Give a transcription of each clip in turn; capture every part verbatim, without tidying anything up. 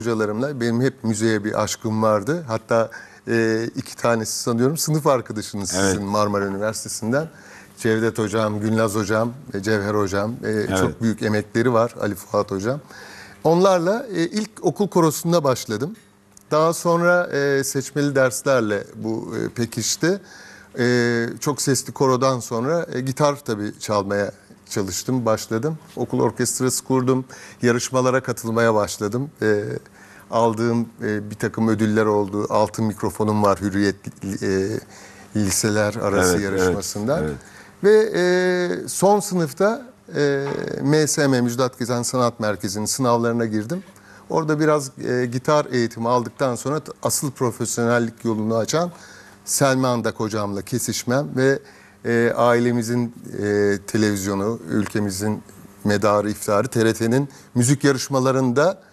hocalarımla benim hep müzeye bir aşkım vardı. Hatta e, iki tanesi sanıyorum sınıf arkadaşınız Evet. sizin Marmara Üniversitesi'nden. Cevdet Hocam, Gülnaz Hocam, e, Cevher Hocam. E, Evet. Çok büyük emekleri var, Ali Fuat Hocam. Onlarla e, ilk okul korosunda başladım. Daha sonra e, seçmeli derslerle bu e, pekişti. E, çok sesli korodan sonra e, gitar tabii çalmaya çalıştım, başladım. Okul orkestrası kurdum, yarışmalara katılmaya başladım. E, aldığım e, bir takım ödüller oldu. Altın mikrofonum var Hürriyet e, liseler arası Evet, yarışmasından. evet, Ve e, son sınıfta e, M S M, Müjdat Gezen Sanat Merkezi'nin sınavlarına girdim. Orada biraz e, gitar eğitimi aldıktan sonra t- asıl profesyonellik yolunu açan Selmi Andak hocamla kesişmem ve e, ailemizin e, televizyonu, ülkemizin medarı iftiharı T R T'nin müzik yarışmalarında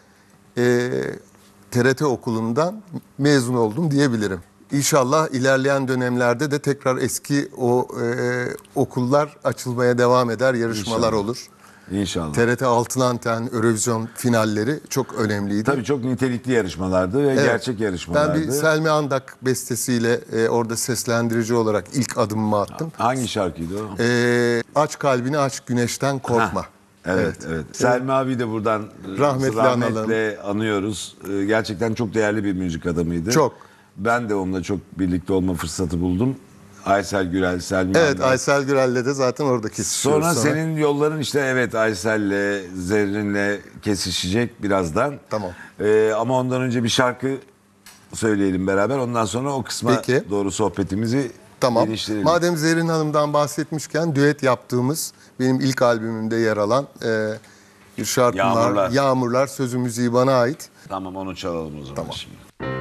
e, T R T okulundan mezun oldum diyebilirim. İnşallah ilerleyen dönemlerde de tekrar eski o e, okullar açılmaya devam eder, yarışmalar İnşallah. olur. İnşallah. T R T Altın Anten, Eurovision finalleri çok önemliydi. Tabii çok nitelikli yarışmalardı ve Evet. gerçek yarışmalardı. Ben bir Selmi Andak bestesiyle e, orada seslendirici olarak ilk adımımı attım. Hangi şarkıydı o? E, aç kalbini aç güneşten korkma. Hah, Evet, evet. Selmi abi de buradan Rahmetli rahmetle anıyoruz. Ee, Gerçekten çok değerli bir müzik adamıydı. Çok. Ben de onunla çok birlikte olma fırsatı buldum. Aysel Gürel, Selmi Evet, abi. Aysel Gürel'le de zaten orada kesişiyoruz. Sonra senin yolların işte evet Aysel'le, Zerrin'le kesişecek birazdan. Tamam. Ee, ama ondan önce bir şarkı söyleyelim beraber. Ondan sonra o kısma Peki. doğru sohbetimizi Tamam. geliştirelim. Madem Zerrin Hanım'dan bahsetmişken düet yaptığımız benim ilk albümümde yer alan e, bir şarkım var. Yağmurlar. Yağmurlar, sözü müziği bana ait. Tamam onu çalalım o zaman Tamam. şimdi.